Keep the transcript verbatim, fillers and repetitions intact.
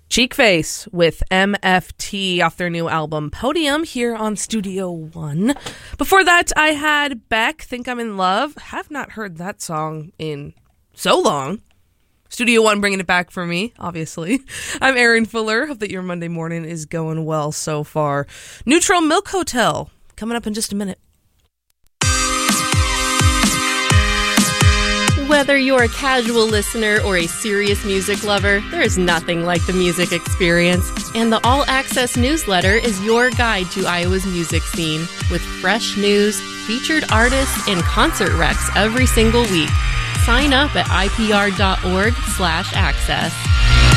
Cheek Face with M F T off their new album Podium here on Studio One. Before that, I had Beck, Think I'm in Love. Have not heard that song in so long. Studio One bringing it back for me, obviously. I'm Erin Fuller. Hope that your Monday morning is going well so far. Neutral Milk Hotel coming up in just a minute. Whether you're a casual listener or a serious music lover, there is nothing like the music experience. And the All Access newsletter is your guide to Iowa's music scene, with fresh news, featured artists, and concert recs every single week. Sign up at I P R dot org slash access.